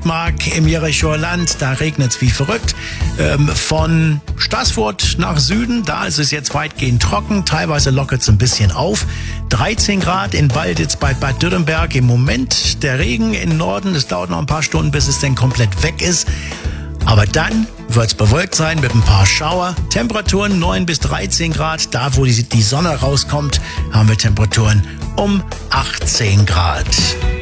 Nordmark im Jerichoer Land, da regnet's wie verrückt. Von Staßfurt nach Süden, da ist es jetzt weitgehend trocken, teilweise lockert's ein bisschen auf. 13 Grad in Balditz bei Bad Dürrenberg im Moment. Der Regen im Norden, es dauert noch ein paar Stunden, bis es denn komplett weg ist. Aber dann wird's bewölkt sein mit ein paar Schauer. Temperaturen 9 bis 13 Grad. Da, wo die Sonne rauskommt, haben wir Temperaturen um 18 Grad.